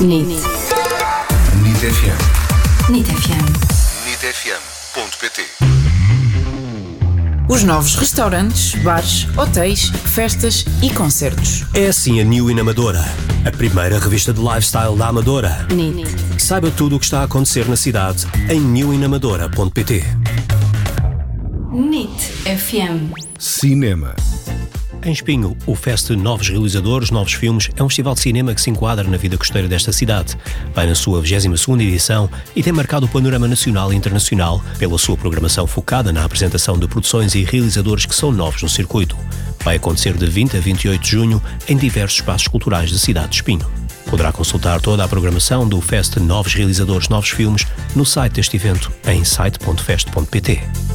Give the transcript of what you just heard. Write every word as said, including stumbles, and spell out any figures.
N I T. N I T F M. N I T F M. N I T F M ponto P T. Os novos restaurantes, bares, hotéis, festas e concertos. É assim a New In Amadora, a primeira revista de lifestyle da Amadora. N I T. Saiba tudo o que está a acontecer na cidade em new in amadora ponto P T. N I T F M. Cinema. Em Espinho, o Fest Novos Realizadores, Novos Filmes é um festival de cinema que se enquadra na vida costeira desta cidade. Vai na sua vigésima segunda edição e tem marcado o panorama nacional e internacional pela sua programação focada na apresentação de produções e realizadores que são novos no circuito. Vai acontecer de vinte a vinte e oito de junho em diversos espaços culturais da cidade de Espinho. Poderá consultar toda a programação do Fest Novos Realizadores, Novos Filmes no site deste evento em site ponto fest ponto P T.